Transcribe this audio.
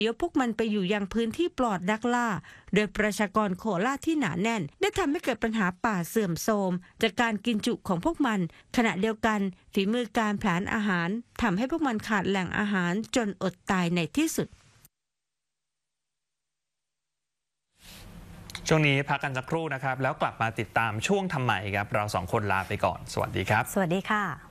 ยพพวกมันไปอยู่ยังพื้นที่ปลอดนักล่าโดยประชากรโคอาล่าที่หนาแน่นได้ทำให้เกิดปัญหาป่าเสื่อมโทรมจากการกินจุของพวกมันขณะเดียวกันฝีมือการผลาญอาหารทำให้พวกมันขาดแหล่งอาหารจนอดตายในที่สุดช่วงนี้พักกันสักครู่นะครับแล้วกลับมาติดตามช่วงทำไมครับเราสองคนลาไปก่อนสวัสดีครับสวัสดีค่ะ